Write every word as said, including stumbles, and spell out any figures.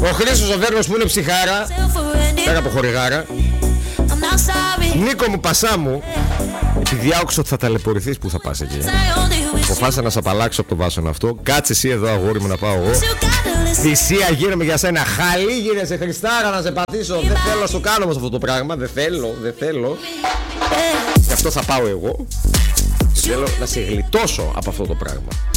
Ο Χρήστος ο Βέρνος που είναι ψυχάρα, πέρα από χορηγάρα. Νίκο μου, Πασά μου, επειδή άκουσα ότι θα ταλαιπωρηθείς, που θα πας εκεί. Αποφάσισα να σε απαλλάξω από το βάσανο αυτό. Κάτσε εσύ εδώ, αγόρι μου, να πάω εγώ. Θυσία γίνομαι για σένα. Χαλή γίνεσαι, Χριστάρα, να σε πατήσω. Δεν θέλω να σου κάνω όμως αυτό το πράγμα. Δεν θέλω, δεν θέλω. Γι' αυτό θα πάω εγώ. Θέλω να σε γλιτώσω από αυτό το πράγμα.